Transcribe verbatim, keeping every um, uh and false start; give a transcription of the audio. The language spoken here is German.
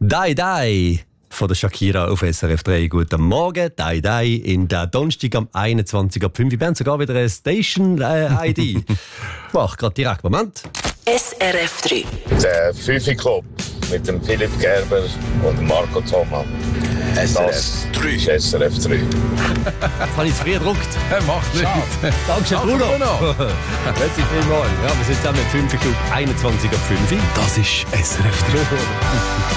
Dai Dai von der Shakira auf S R F drei. Guten Morgen, Dai Dai in der Donnerstag am einundzwanzig Uhr fünf. Wir haben sogar wieder eine Station-I D. Mach gerade direkt, Moment. S R F drei. Der Fifi-Club mit dem Philipp Gerber und Marco Thoma. S R F Das drei. ist S R F drei. Jetzt habe ich zu früh gedruckt. Macht nichts. Dankeschön, Bruno. Merci vielmals. Ja, wir sind zusammen im fünf Club, einundzwanzig Uhr fünf. Das ist S R F drei.